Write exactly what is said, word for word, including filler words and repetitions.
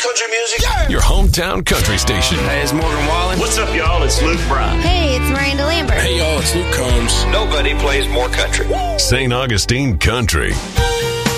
country music. Yeah. Your hometown country station. Hey, it's Morgan Wallen. What's up, y'all? It's Luke Bryan. Hey, it's Miranda Lambert. Hey, y'all, it's Luke Combs. Nobody plays more country. Saint Augustine Country.